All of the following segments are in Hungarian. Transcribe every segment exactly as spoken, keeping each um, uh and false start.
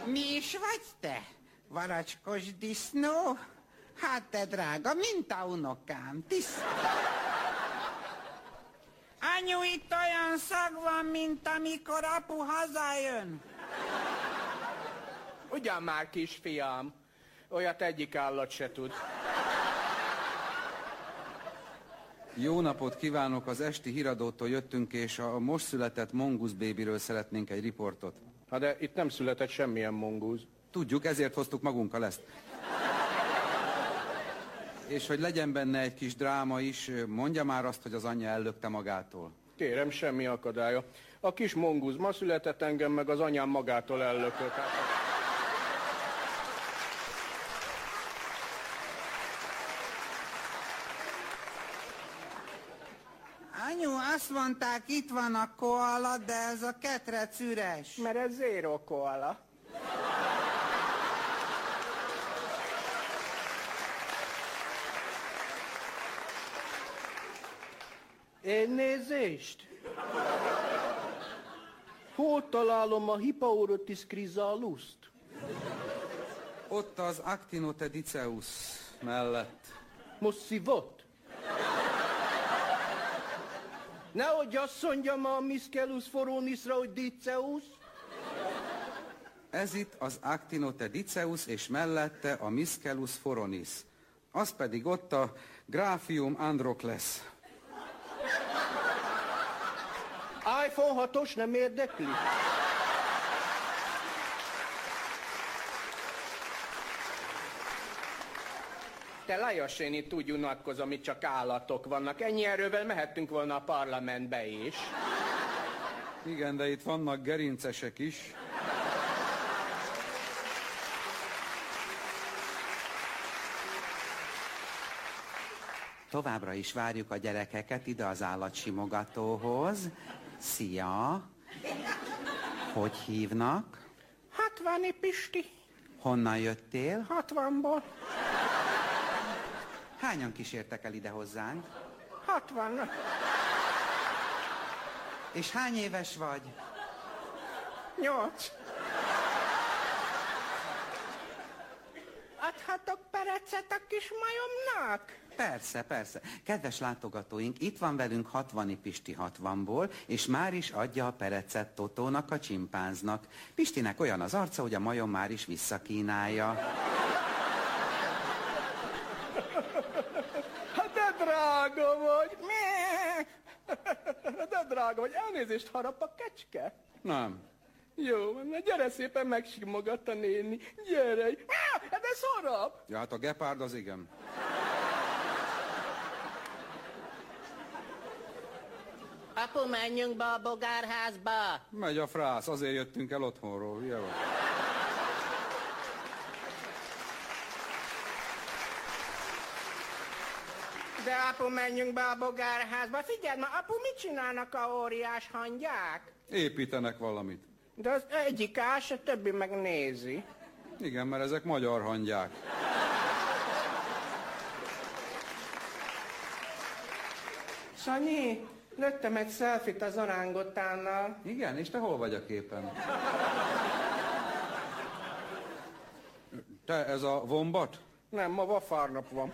Mi is vagy te? Varacskos disznó? Hát te drága, mint a unokám, tiszta. Anyu, itt olyan szag van, mint amikor apu hazajön. Ugyan már, kisfiam, olyat egyik állat se tud. Jó napot kívánok, az esti híradótól jöttünk, és a most született mongoose bébiről szeretnénk egy riportot. Hát de itt nem született semmilyen mongoose. Tudjuk, ezért hoztuk magunkkal ezt. És hogy legyen benne egy kis dráma is, mondja már azt, hogy az anyja ellökte magától. Kérem, semmi akadálya. A kis mongoose ma született, engem meg az anyám magától ellökött. Anyu, azt mondták, itt van a koala, de ez a ketrec üres. Mert ez zéro koala. Elnézést! Hol találom a Hippaorotis chrysaluszt? Ott az Actinotediceus mellett. Most szívott? Nehogy azt mondjam a Miscelus foronisra, hogy Diceus. Ez itt az Actinotediceus, és mellette a Miscelus foronis. Az pedig ott a Graphium androcles. iPhone hatos nem érdekli? Te Lajos, én itt úgy unatkozom, itt csak állatok vannak. Ennyi erővel mehettünk volna a parlamentbe is. Igen, de itt vannak gerincesek is. Továbbra is várjuk a gyerekeket ide az állatsimogatóhoz. Szia! Hogy hívnak? Hatvani Pisti. Honnan jöttél? Hatvanból. Hányan kísértek el ide hozzánk? Hatvan. És hány éves vagy? Nyolc. Adhatok perecet a kis majomnak? Persze, persze. Kedves látogatóink, itt van velünk Hatvani Pisti hatvanból, és már is adja a perecet Totónak, a csimpánznak. Pistinek olyan az arca, hogy a majom már is visszakínálja. Hát de drága vagy! De drága vagy, elnézést, harap a kecske? Nem. Jó, na gyere szépen megsimogat a néni. Gyere! Ah, de szarab! Ja, hát a gepárd az igen. Apu, menjünk be a bogárházba! Megy a frász, azért jöttünk el otthonról. Jó. De apu, menjünk be a bogárházba. Figyeld ma, apu, mit csinálnak a óriás hangyák? Építenek valamit. De az egyik ás, a többi meg nézi. Igen, mert ezek magyar hangyák. Sanyi, lőttem egy selfit az orángotánnal. Igen, és te hol vagy a képen? Te, ez a vombat? Nem, ma vafárnap van.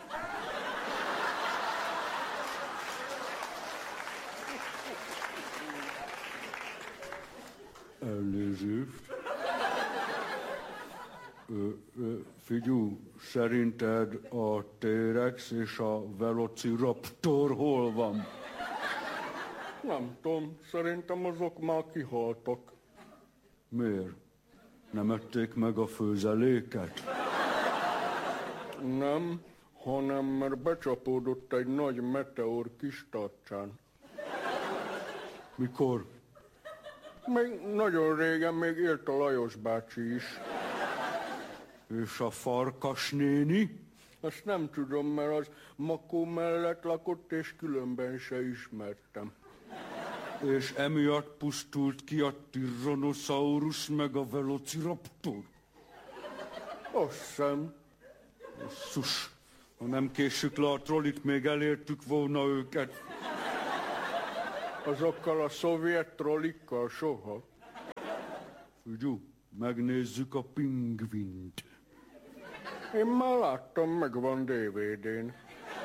Elnézést. Ö, ö, figyú, szerinted a T-rex és a Velociraptor hol van? Nem tudom, szerintem azok már kihaltak. Miért? Nem ették meg a főzeléket? Nem, hanem mert becsapódott egy nagy meteor kis tartsán. Mikor? Még nagyon régen még élt a Lajos bácsi is. És a Farkas néni? Azt nem tudom, mert az Makó mellett lakott, és különben se ismertem. És emiatt pusztult ki a Tyrannosaurus meg a Velociraptor? Azt hiszem. Basszus, ha nem késsük le a trollit, még elértük volna őket. Azokkal a szovjet trollikkal soha. Figyú, megnézzük a pingvint. Én már láttam, megvan dé vé dén.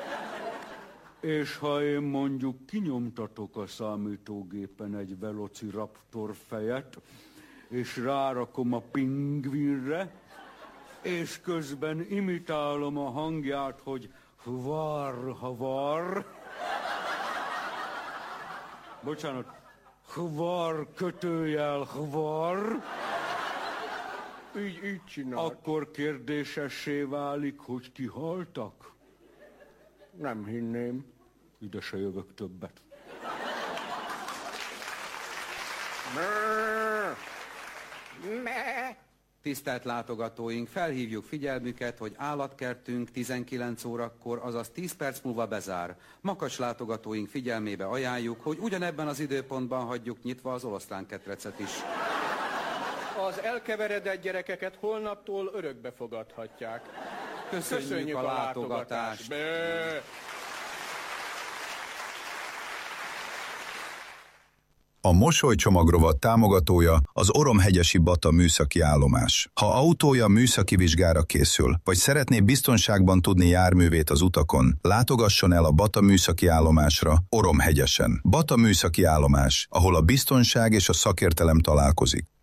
És ha én mondjuk kinyomtatok a számítógépen egy Velociraptor fejet, és rárakom a pingvinre, és közben imitálom a hangját, hogy hvar, havar. Bocsánat, hvar, kötőjel, hvar. Így, így csinált. Akkor kérdésessé válik, hogy kihaltak? Nem hinném. Ide se jövök többet. Tisztelt látogatóink, felhívjuk figyelmüket, hogy állatkertünk tizenkilenc órakor, azaz tíz perc múlva bezár. Makacs látogatóink figyelmébe ajánljuk, hogy ugyanebben az időpontban hagyjuk nyitva az oroszlánketrecet is. Az elkeveredett gyerekeket holnaptól örökbe fogadhatják. Köszönjük, Köszönjük a, a látogatást! látogatást. A mosolycsomagrovat támogatója az Oromhegyesi Bata műszaki állomás. Ha autója műszaki vizsgára készül, vagy szeretné biztonságban tudni járművét az utakon, látogasson el a Bata műszaki állomásra Oromhegyesen. Bata műszaki állomás, ahol a biztonság és a szakértelem találkozik.